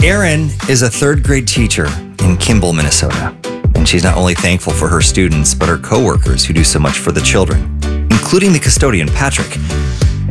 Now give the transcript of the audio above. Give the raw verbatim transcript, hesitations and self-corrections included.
Erin is a third grade teacher in Kimball, Minnesota. And she's not only thankful for her students, but her coworkers who do so much for the children, including the custodian, Patrick.